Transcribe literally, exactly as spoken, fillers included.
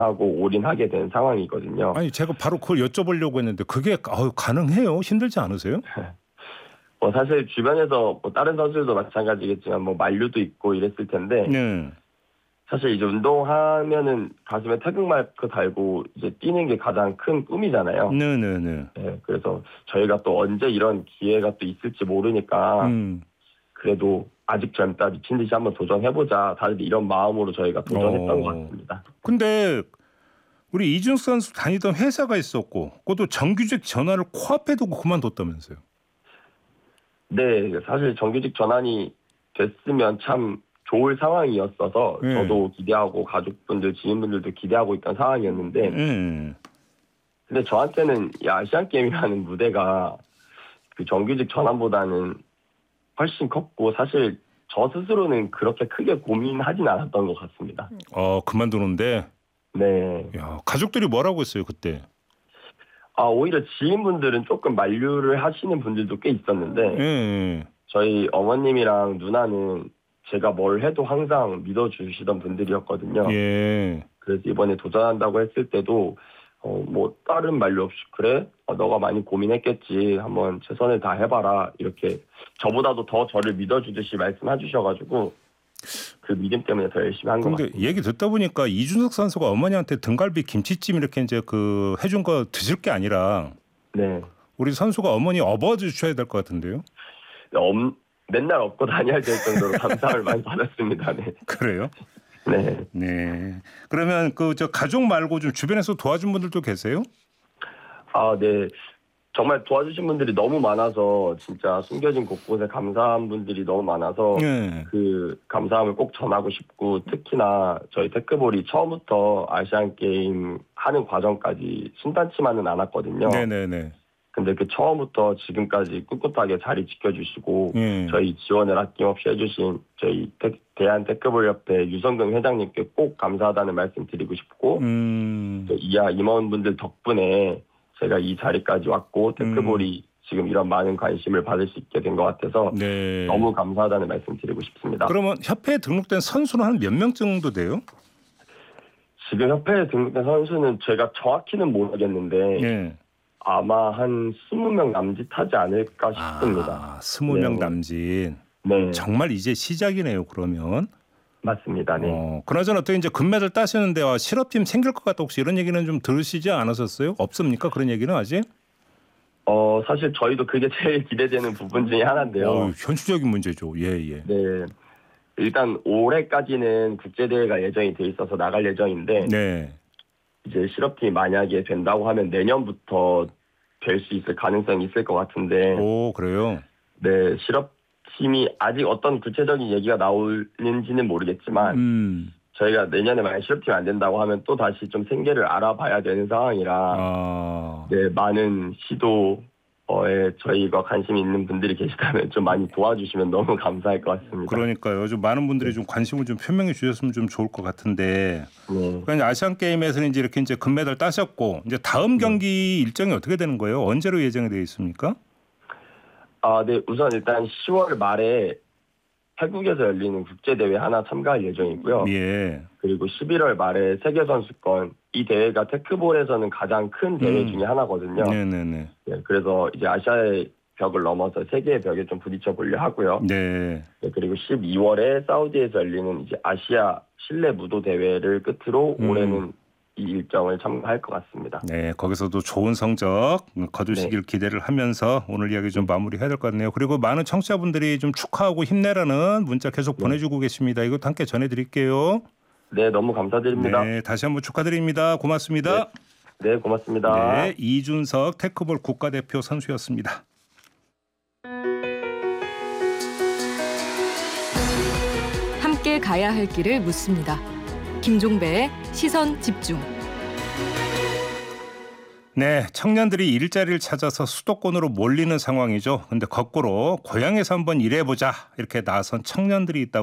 하고 올인하게 된 상황이거든요. 아니 제가 바로 그걸 여쭤보려고 했는데 그게 어, 가능해요? 힘들지 않으세요? 뭐 사실 주변에서 뭐 다른 선수들도 마찬가지겠지만 뭐 만류도 있고 이랬을 텐데 네. 사실 이제 운동하면은 가슴에 태극마크 달고 이제 뛰는 게 가장 큰 꿈이잖아요. 네네네. 네, 그래서 저희가 또 언제 이런 기회가 또 있을지 모르니까 음. 그래도 아직 젊다 미친 듯이 한번 도전해보자. 다들 이런 마음으로 저희가 도전했던 어. 것 같습니다. 근데 우리 이준석 선수 다니던 회사가 있었고 그것도 정규직 전환을 코앞에 두고 그만뒀다면서요? 네, 사실 정규직 전환이 됐으면 참 좋을 상황이었어서 네. 저도 기대하고 가족분들, 지인분들도 기대하고 있던 상황이었는데 네. 근데 저한테는 이 아시안게임이라는 무대가 그 정규직 전환보다는 훨씬 컸고 사실 저 스스로는 그렇게 크게 고민하진 않았던 것 같습니다. 어 그만두는데. 네. 야 가족들이 뭐라고 했어요 그때? 아 오히려 지인분들은 조금 만류를 하시는 분들도 꽤 있었는데 네. 저희 어머님이랑 누나는 제가 뭘 해도 항상 믿어주시던 분들이었거든요. 예. 그래서 이번에 도전한다고 했을 때도 어, 뭐 다른 만류 없이 그래? 어, 너가 많이 고민했겠지. 한번 최선을 다해봐라. 이렇게 저보다도 더 저를 믿어주듯이 말씀해 주셔가지고 그 믿음 때문에 더 열심히 한 것 근데 같습니다. 얘기 듣다 보니까 이준석 선수가 어머니한테 등갈비 김치찜 이렇게 이제 그 해준 거 드실 게 아니라 네. 우리 선수가 어머니 업어 주셔야 될 것 같은데요? 엄, 맨날 업고 다녀야 될 정도로 감사를 많이 받았습니다. 네. 그래요? 네. 네. 그러면 그 저 가족 말고 좀 주변에서 도와준 분들도 계세요? 아, 네. 정말 도와주신 분들이 너무 많아서 진짜 숨겨진 곳곳에 감사한 분들이 너무 많아서 네. 그 감사함을 꼭 전하고 싶고 특히나 저희 테크볼이 처음부터 아시안게임 하는 과정까지 순탄치만은 않았거든요. 네네네. 근데 그 처음부터 지금까지 꿋꿋하게 자리 지켜주시고 예. 저희 지원을 아낌없이 해주신 저희 테, 대한테크볼협회 유성경 회장님께 꼭 감사하다는 말씀 드리고 싶고 음. 이하 임원분들 덕분에 제가 이 자리까지 왔고 테크볼이 음. 지금 이런 많은 관심을 받을 수 있게 된 것 같아서 네. 너무 감사하다는 말씀 드리고 싶습니다. 그러면 협회에 등록된 선수는 한 몇 명 정도 돼요? 지금 협회에 등록된 선수는 제가 정확히는 모르겠는데 네. 아마 한 스무 명 남짓 하지 않을까 싶습니다. 아, 스무 명 네. 남짓. 네. 정말 이제 시작이네요. 그러면. 맞습니다. 네. 어, 그나저나 어떻게 이제 금메달 따시는데 와, 실업팀 생길 것 같다 혹시 이런 얘기는 좀 들으시지 않으셨어요? 없습니까? 그런 얘기는 아직? 어 사실 저희도 그게 제일 기대되는 부분 중에 하나인데요. 어, 현실적인 문제죠. 예, 예. 네. 일단 올해까지는 국제대회가 예정이 돼 있어서 나갈 예정인데 네. 이제 실업팀이 만약에 된다고 하면 내년부터 될 수 있을 가능성이 있을 것 같은데. 오, 그래요? 네, 실업팀이 아직 어떤 구체적인 얘기가 나오는지는 모르겠지만 음. 저희가 내년에 만약 실업팀이 안 된다고 하면 또 다시 좀 생계를 알아봐야 되는 상황이라 아. 네, 많은 시도에 저희가 관심 있는 분들이 계시다면 좀 많이 도와주시면 너무 감사할 것 같습니다. 그러니까요. 좀 많은 분들이 좀 관심을 좀 표명해 주셨으면 좀 좋을 것 같은데. 네. 그러니까 아시안 게임에서는 이제 이렇게 이제 금메달 따셨고 이제 다음 경기 네. 일정이 어떻게 되는 거예요? 언제로 예정이 되어 있습니까? 아, 네. 우선 일단 시월 말에 태국에서 열리는 국제대회 하나 참가할 예정이고요. 예. 그리고 십일월 말에 세계선수권, 이 대회가 테크볼에서는 가장 큰 대회 음. 중에 하나거든요. 네네네. 네, 그래서 이제 아시아의 벽을 넘어서 세계의 벽에 좀 부딪혀 보려 하고요. 네. 네, 그리고 십이월에 사우디에서 열리는 이제 아시아 실내 무도 대회를 끝으로 음. 올해는 이 일정을 참가할 것 같습니다. 네, 거기서도 좋은 성적 거두시길 네. 기대를 하면서 오늘 이야기 좀 마무리해야 될 것 같네요. 그리고 많은 청취자분들이 좀 축하하고 힘내라는 문자 계속 네. 보내주고 계십니다. 이것도 함께 전해드릴게요. 네, 너무 감사드립니다. 네, 다시 한번 축하드립니다. 고맙습니다. 네, 네 고맙습니다. 네, 이준석 테크볼 국가대표 선수였습니다. 함께 가야 할 길을 묻습니다. 김종배의 시선 집중. 네, 청년들이 일자리를 찾아서 수도권으로 몰리는 상황이죠. 근데 거꾸로 고향에서 한번 일해보자 이렇게 나선 청년들이 있다고